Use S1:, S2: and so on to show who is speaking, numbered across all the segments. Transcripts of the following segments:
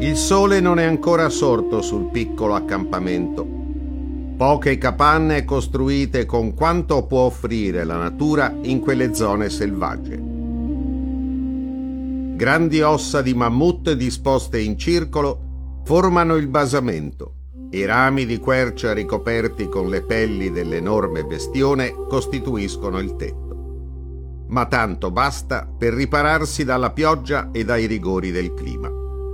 S1: Il sole non è ancora sorto sul piccolo accampamento. Poche capanne costruite con quanto può offrire la natura in quelle zone selvagge. Grandi ossa di mammut disposte in circolo formano il basamento e rami di quercia ricoperti con le pelli dell'enorme bestione costituiscono il tetto. Ma tanto basta per ripararsi dalla pioggia e dai rigori del clima.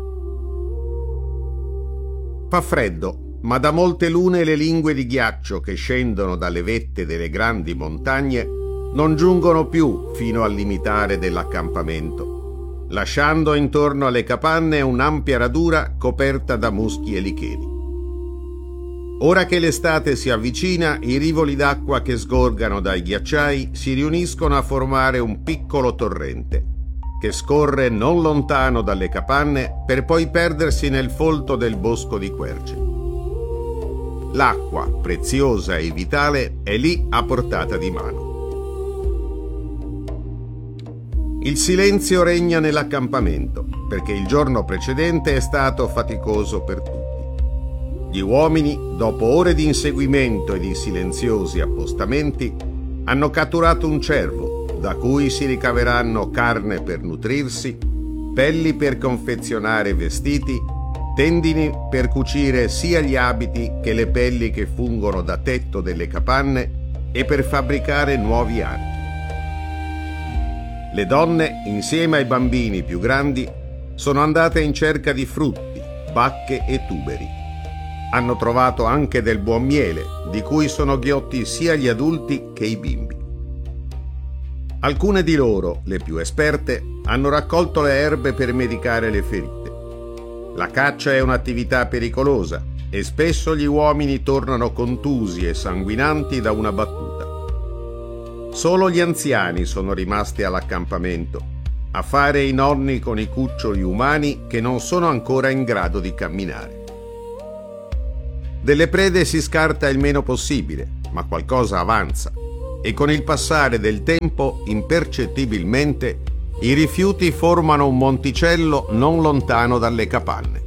S1: Fa freddo, ma da molte lune le lingue di ghiaccio che scendono dalle vette delle grandi montagne non giungono più fino al limitare dell'accampamento, lasciando intorno alle capanne un'ampia radura coperta da muschi e licheni. Ora che l'estate si avvicina, i rivoli d'acqua che sgorgano dai ghiacciai si riuniscono a formare un piccolo torrente che scorre non lontano dalle capanne per poi perdersi nel folto del bosco di querce. L'acqua, preziosa e vitale, è lì a portata di mano. Il silenzio regna nell'accampamento, perché il giorno precedente è stato faticoso per tutti. Gli uomini, dopo ore di inseguimento e di silenziosi appostamenti, hanno catturato un cervo, da cui si ricaveranno carne per nutrirsi, pelli per confezionare vestiti, tendini per cucire sia gli abiti che le pelli che fungono da tetto delle capanne e per fabbricare nuovi archi. Le donne, insieme ai bambini più grandi, sono andate in cerca di frutti, bacche e tuberi. Hanno trovato anche del buon miele, di cui sono ghiotti sia gli adulti che i bimbi. Alcune di loro, le più esperte, hanno raccolto le erbe per medicare le ferite. La caccia è un'attività pericolosa e spesso gli uomini tornano contusi e sanguinanti da una battuta. Solo gli anziani sono rimasti all'accampamento, a fare i nonni con i cuccioli umani che non sono ancora in grado di camminare. Delle prede si scarta il meno possibile, ma qualcosa avanza. E con il passare del tempo, impercettibilmente, i rifiuti formano un monticello non lontano dalle capanne.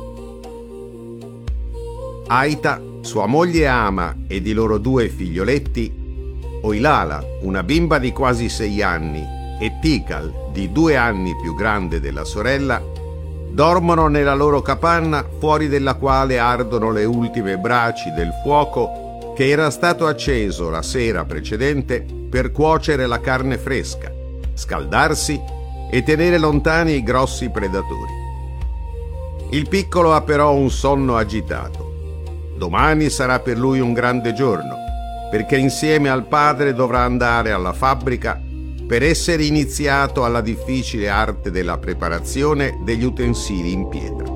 S1: Aita, sua moglie Ama ed i loro 2 figlioletti, Oilala, una bimba di quasi 6 anni, e Tikal, di 2 anni più grande della sorella, dormono nella loro capanna fuori della quale ardono le ultime braci del fuoco che era stato acceso la sera precedente per cuocere la carne fresca, scaldarsi e tenere lontani i grossi predatori. Il piccolo ha però un sonno agitato. Domani sarà per lui un grande giorno, perché insieme al padre dovrà andare alla fabbrica per essere iniziato alla difficile arte della preparazione degli utensili in pietra.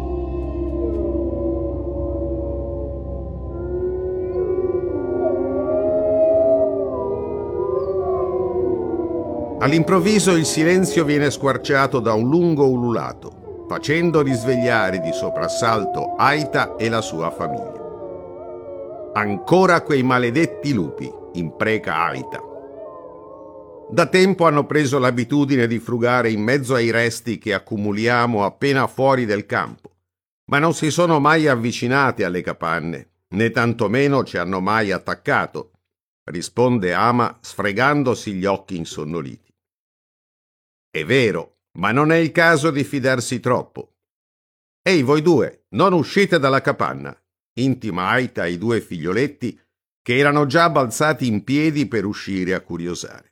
S1: All'improvviso il silenzio viene squarciato da un lungo ululato, facendo risvegliare di soprassalto Aita e la sua famiglia. Ancora quei maledetti lupi, impreca Aita. Da tempo hanno preso l'abitudine di frugare in mezzo ai resti che accumuliamo appena fuori del campo, ma non si sono mai avvicinati alle capanne, né tantomeno ci hanno mai attaccato, risponde Ama sfregandosi gli occhi insonnoliti. È vero, ma non è il caso di fidarsi troppo. Ehi, voi 2, non uscite dalla capanna, intima Aita ai 2 figlioletti che erano già balzati in piedi per uscire a curiosare.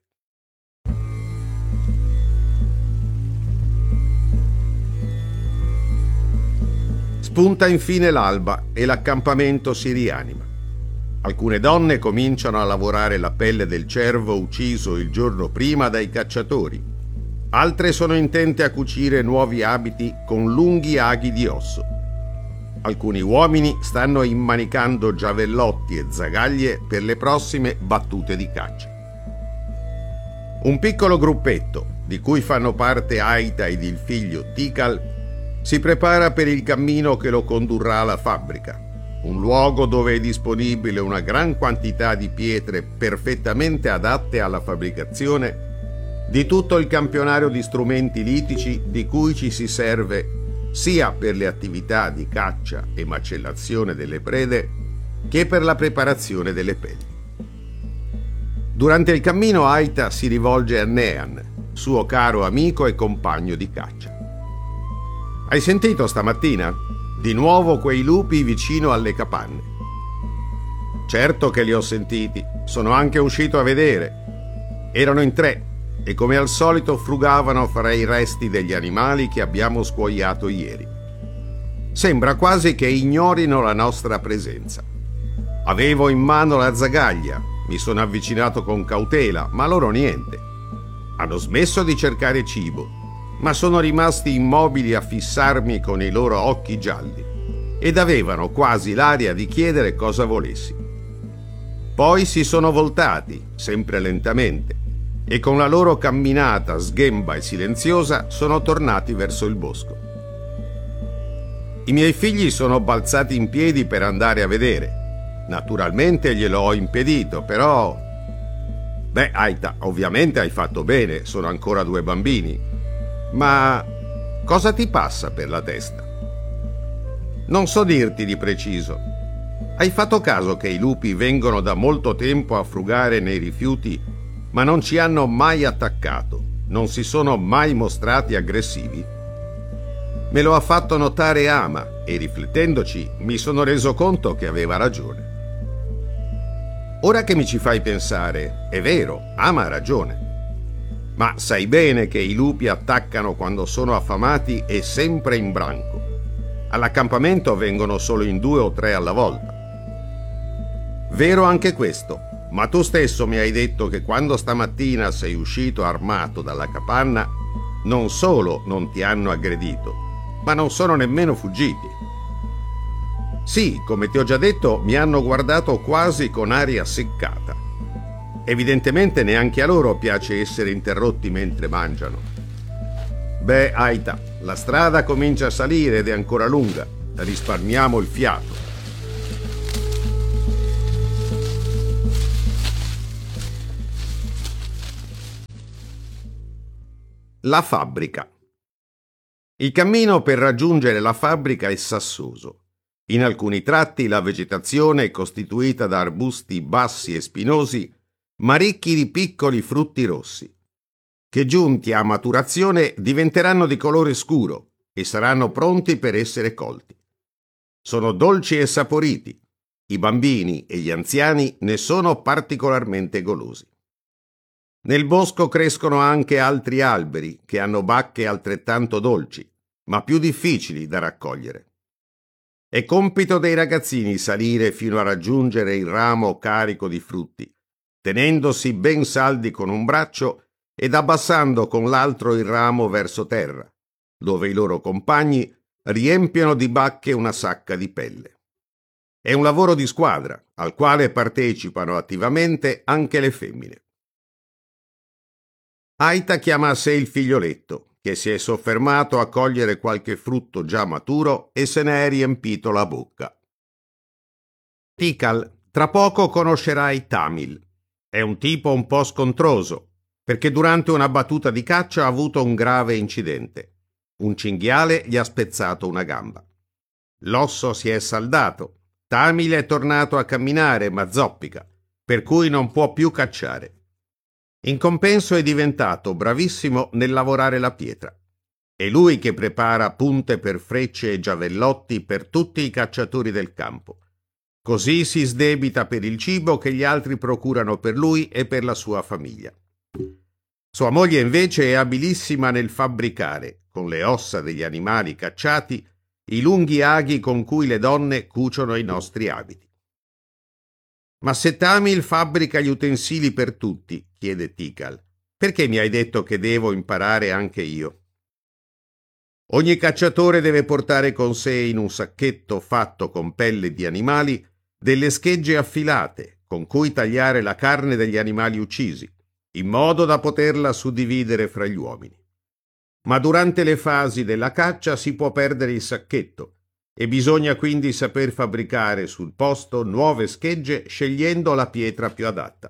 S1: Spunta infine l'alba e l'accampamento si rianima. Alcune donne cominciano a lavorare la pelle del cervo ucciso il giorno prima dai cacciatori. Altre sono intente a cucire nuovi abiti con lunghi aghi di osso. Alcuni uomini stanno immanicando giavellotti e zagaglie per le prossime battute di caccia. Un piccolo gruppetto, di cui fanno parte Aita ed il figlio Tikal, si prepara per il cammino che lo condurrà alla fabbrica, un luogo dove è disponibile una gran quantità di pietre perfettamente adatte alla fabbricazione di tutto il campionario di strumenti litici di cui ci si serve sia per le attività di caccia e macellazione delle prede che per la preparazione delle pelli. Durante il cammino Aita si rivolge a Nean, suo caro amico e compagno di caccia. «Hai sentito stamattina? Di nuovo quei lupi vicino alle capanne». «Certo che li ho sentiti, sono anche uscito a vedere. Erano in 3 e come al solito frugavano fra i resti degli animali che abbiamo scuoiato ieri. Sembra quasi che ignorino la nostra presenza. Avevo in mano la zagaglia, mi sono avvicinato con cautela, ma loro niente. Hanno smesso di cercare cibo, ma sono rimasti immobili a fissarmi con i loro occhi gialli ed avevano quasi l'aria di chiedere cosa volessi. Poi si sono voltati, sempre lentamente, e con la loro camminata sghemba e silenziosa sono tornati verso il bosco. I miei figli sono balzati in piedi per andare a vedere. Naturalmente glielo ho impedito, però... Beh, Aita, ovviamente hai fatto bene, sono ancora 2 bambini. Ma cosa ti passa per la testa? Non so dirti di preciso. Hai fatto caso che i lupi vengono da molto tempo a frugare nei rifiuti, ma non ci hanno mai attaccato, non si sono mai mostrati aggressivi? Me lo ha fatto notare Ama e riflettendoci mi sono reso conto che aveva ragione. Ora che mi ci fai pensare, è vero, Ama ha ragione. Ma sai bene che i lupi attaccano quando sono affamati e sempre in branco. All'accampamento vengono solo in 2 o 3 alla volta. Vero anche questo, ma tu stesso mi hai detto che quando stamattina sei uscito armato dalla capanna, non solo non ti hanno aggredito, ma non sono nemmeno fuggiti. Sì, come ti ho già detto, mi hanno guardato quasi con aria seccata. Evidentemente neanche a loro piace essere interrotti mentre mangiano. Beh, Aita, la strada comincia a salire ed è ancora lunga. Risparmiamo il fiato. La fabbrica. Il cammino per raggiungere la fabbrica è sassoso. In alcuni tratti la vegetazione è costituita da arbusti bassi e spinosi, ma ricchi di piccoli frutti rossi, che giunti a maturazione diventeranno di colore scuro e saranno pronti per essere colti. Sono dolci e saporiti. I bambini e gli anziani ne sono particolarmente golosi. Nel bosco crescono anche altri alberi che hanno bacche altrettanto dolci, ma più difficili da raccogliere. È compito dei ragazzini salire fino a raggiungere il ramo carico di frutti, tenendosi ben saldi con un braccio ed abbassando con l'altro il ramo verso terra, dove i loro compagni riempiono di bacche una sacca di pelle. È un lavoro di squadra, al quale partecipano attivamente anche le femmine. Aita chiama a sé il figlioletto, che si è soffermato a cogliere qualche frutto già maturo e se ne è riempito la bocca. Tikal, tra poco conoscerai Tamil. È un tipo un po' scontroso, perché durante una battuta di caccia ha avuto un grave incidente. Un cinghiale gli ha spezzato una gamba. L'osso si è saldato. Tamil è tornato a camminare, ma zoppica, per cui non può più cacciare. In compenso è diventato bravissimo nel lavorare la pietra. È lui che prepara punte per frecce e giavellotti per tutti i cacciatori del campo. Così si sdebita per il cibo che gli altri procurano per lui e per la sua famiglia. Sua moglie invece è abilissima nel fabbricare, con le ossa degli animali cacciati, i lunghi aghi con cui le donne cuciono i nostri abiti. «Ma se Tamil fabbrica gli utensili per tutti», chiede Tikal, «perché mi hai detto che devo imparare anche io?» Ogni cacciatore deve portare con sé in un sacchetto fatto con pelle di animali delle schegge affilate con cui tagliare la carne degli animali uccisi, in modo da poterla suddividere fra gli uomini. Ma durante le fasi della caccia si può perdere il sacchetto, e bisogna quindi saper fabbricare sul posto nuove schegge scegliendo la pietra più adatta.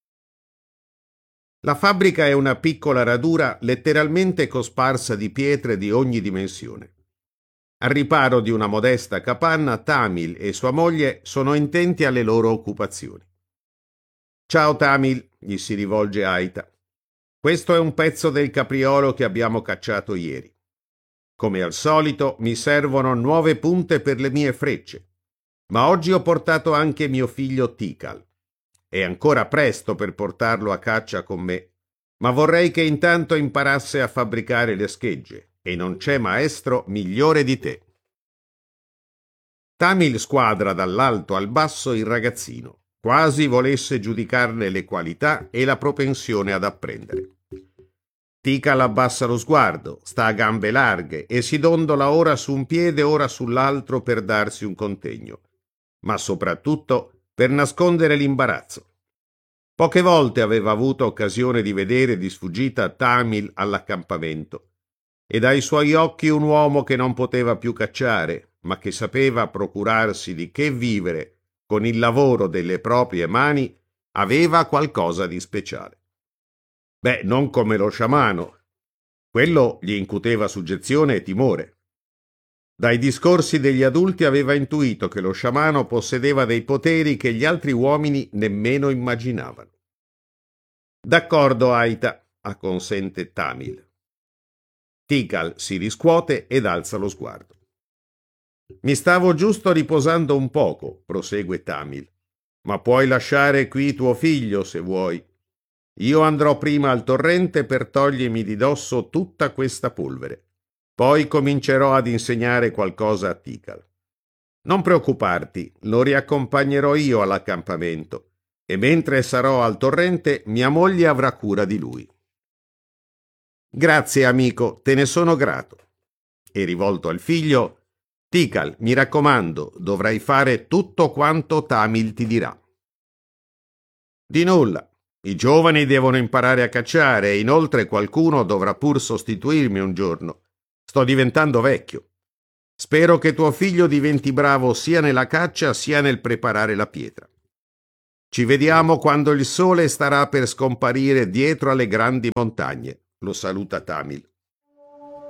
S1: La fabbrica è una piccola radura letteralmente cosparsa di pietre di ogni dimensione. Al riparo di una modesta capanna, Tamil e sua moglie sono intenti alle loro occupazioni. «Ciao Tamil», gli si rivolge Aita. «Questo è un pezzo del capriolo che abbiamo cacciato ieri. Come al solito mi servono nuove punte per le mie frecce, ma oggi ho portato anche mio figlio Tikal. È ancora presto per portarlo a caccia con me, ma vorrei che intanto imparasse a fabbricare le schegge, e non c'è maestro migliore di te». Tamil squadra dall'alto al basso il ragazzino, quasi volesse giudicarne le qualità e la propensione ad apprendere. Tikal abbassa lo sguardo, sta a gambe larghe e si dondola ora su un piede ora sull'altro per darsi un contegno, ma soprattutto per nascondere l'imbarazzo. Poche volte aveva avuto occasione di vedere di sfuggita Tamil all'accampamento, e dai suoi occhi un uomo che non poteva più cacciare, ma che sapeva procurarsi di che vivere con il lavoro delle proprie mani, aveva qualcosa di speciale. Beh, non come lo sciamano. Quello gli incuteva suggezione e timore. Dai discorsi degli adulti aveva intuito che lo sciamano possedeva dei poteri che gli altri uomini nemmeno immaginavano. «D'accordo, Aita», acconsente Tamil. Tikal si riscuote ed alza lo sguardo. «Mi stavo giusto riposando un poco», prosegue Tamil, «ma puoi lasciare qui tuo figlio se vuoi. Io andrò prima al torrente per togliermi di dosso tutta questa polvere. Poi comincerò ad insegnare qualcosa a Tikal. Non preoccuparti, lo riaccompagnerò io all'accampamento, e mentre sarò al torrente mia moglie avrà cura di lui». «Grazie, amico, te ne sono grato». E rivolto al figlio: «Tikal, mi raccomando, dovrai fare tutto quanto Tamil ti dirà». «Di nulla. I giovani devono imparare a cacciare e inoltre qualcuno dovrà pur sostituirmi un giorno. Sto diventando vecchio. Spero che tuo figlio diventi bravo sia nella caccia sia nel preparare la pietra. Ci vediamo quando il sole starà per scomparire dietro alle grandi montagne», lo saluta Tamil.